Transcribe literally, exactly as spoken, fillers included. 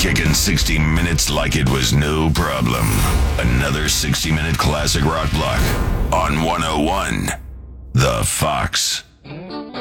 Kicking sixty minutes like it was no problem. Another sixty minute classic rock block on one oh one The Fox.